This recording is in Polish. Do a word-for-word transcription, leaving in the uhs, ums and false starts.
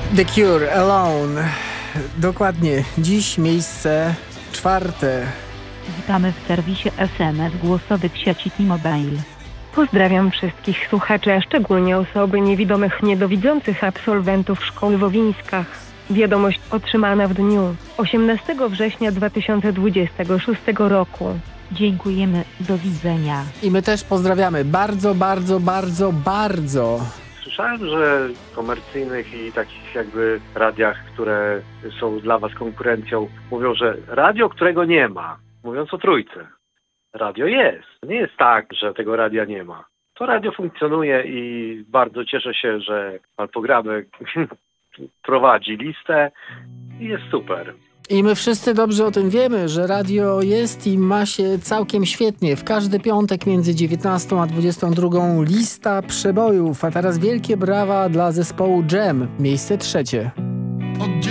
The Cure, Alone. Dokładnie. Dziś miejsce czwarte. Witamy w serwisie es em es głosowych sieci T-Mobile. Pozdrawiam wszystkich słuchaczy, a szczególnie osoby niewidomych, niedowidzących absolwentów szkoły w Owińskach. Wiadomość otrzymana w dniu osiemnastego września dwa tysiące dwudziestego szóstego roku. Dziękujemy, do widzenia. I my też pozdrawiamy bardzo, bardzo, bardzo, bardzo. Słyszałem, że w komercyjnych i takich jakby radiach, które są dla was konkurencją, mówią, że radio, którego nie ma, mówiąc o Trójce. Radio jest. Nie jest tak, że tego radia nie ma. To radio funkcjonuje i bardzo cieszę się, że pan Pograbek prowadzi listę i jest super. I my wszyscy dobrze o tym wiemy, że radio jest i ma się całkiem świetnie. W każdy piątek między dziewiętnastą a dwudziestą drugą lista przebojów. A teraz wielkie brawa dla zespołu Jam. Miejsce trzecie.